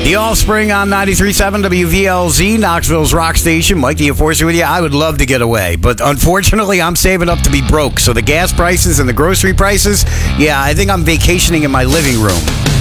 The Offspring on 93.7 WVLZ, Knoxville's rock station. Mike the Enforcer with you. I would love to get away, but unfortunately, I'm saving up to be broke. So the gas prices and the grocery prices, yeah, I think I'm vacationing in my living room.